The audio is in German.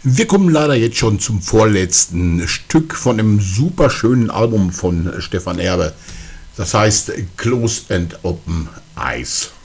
Wir kommen leider jetzt schon zum vorletzten Stück von einem super schönen Album von Stefan Erbe. Das heißt Close and Open Eyes.